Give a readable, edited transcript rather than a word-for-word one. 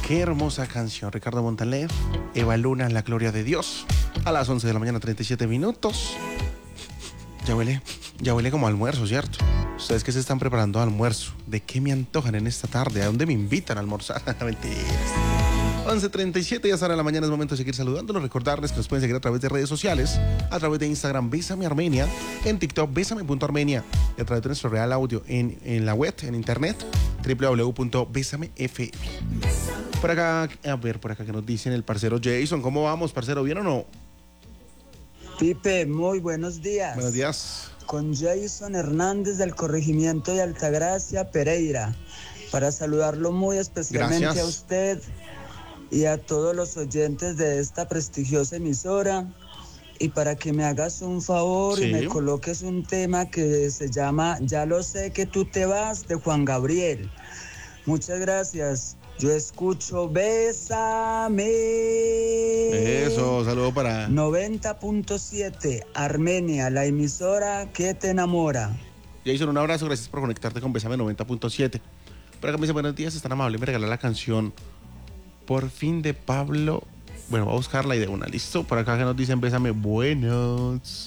Qué hermosa canción, Ricardo Montaner, Eva Luna, La Gloria de Dios, a las 11 de la mañana, 37 minutos. Ya huele como almuerzo, ¿cierto? Ustedes que se están preparando almuerzo, ¿de qué me antojan en esta tarde? ¿A dónde me invitan a almorzar? Mentiras. 11:37, ya estará en la mañana, es momento de seguir saludándolos, recordarles que nos pueden seguir a través de redes sociales, a través de Instagram, Bésame Armenia, en TikTok, Bésame.Armenia, y a través de nuestro real audio en la web, en internet, www.besamefm. Por acá que nos dicen el parcero Jason, ¿cómo vamos, parcero? ¿Bien o no? Pipe, muy buenos días. Buenos días. Con Jason Hernández del corregimiento de Altagracia, Pereira, para saludarlo muy especialmente. Gracias. A usted y a todos los oyentes de esta prestigiosa emisora, y para que me hagas un favor y me coloques un tema que se llama Ya lo sé que tú te vas, de Juan Gabriel. Muchas gracias. Yo escucho Bésame. Eso, saludo para 90.7 Armenia, la emisora que te enamora. Jason, un abrazo, gracias por conectarte con Bésame 90.7. Por acá me dice, buenos días, es tan amable, me regala la canción Por fin de Pablo. Bueno, voy a buscarla y de una, ¿listo? Por acá que nos dicen Bésame, buenos.